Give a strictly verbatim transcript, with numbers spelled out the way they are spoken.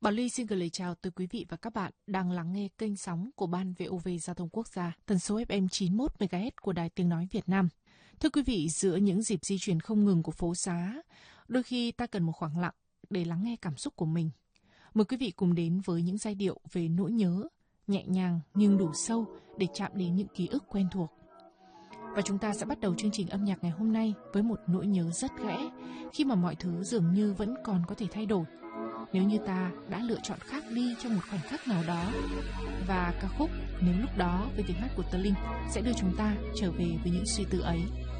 Bảo Ly xin gửi lời chào tới quý vị và các bạn đang lắng nghe kênh sóng của Ban vê o vê Giao thông Quốc gia, tần số ép em chín mươi mốt mê ga héc của Đài Tiếng Nói Việt Nam. Thưa quý vị, giữa những dịp di chuyển không ngừng của phố xá, đôi khi ta cần một khoảng lặng để lắng nghe cảm xúc của mình. Mời quý vị cùng đến với những giai điệu về nỗi nhớ, nhẹ nhàng nhưng đủ sâu để chạm đến những ký ức quen thuộc. Và chúng ta sẽ bắt đầu chương trình âm nhạc ngày hôm nay với một nỗi nhớ rất ghẽ khi mà mọi thứ dường như vẫn còn có thể thay đổi. Nếu như ta đã lựa chọn khác đi trong một khoảnh khắc nào đó. Và ca khúc Nếu Lúc Đó với tiếng hát của Tơ Linh sẽ đưa chúng ta trở về với những suy tư ấy.